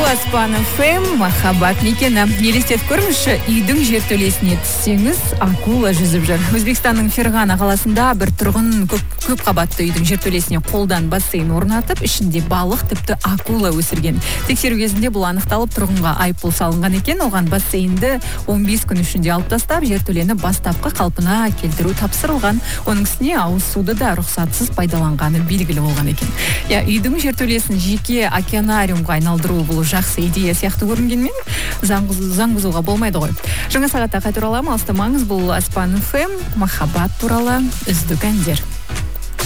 Аспан ФМ, махаббат мекені. Елестетіп көріңізші, үйдің жертөлесіне түссеңіз, акула жүзіп жүр. Өзбекстанның Ферғана қаласында бір тұрғын көп қабатты үйдің жертөлесіне қолдан бассейн орнатып, ішінде балық тіпті акула өсірген. Тексеру кезінде бұл анықталып, тұрғынға айыппұл салынған екен. Оған бассейнді 15 күн ішінде алып тастап, жертөлені бастапқы қалпына келтіру тапсырылған. Оның үстіне ауыз суды да рұқсатсыз пайдаланғаны белгілі болған екен. Үйдің жертөлесін жеке океанариумға айналдыру бұл жақсы идея сияқты көрінгенмен заң бұзуға болмайды ғой. Жаңа сағатта қайта ораламыз, алыстамаңыз. Бұл Аспан ФМ, махаббат туралы үздік әндер.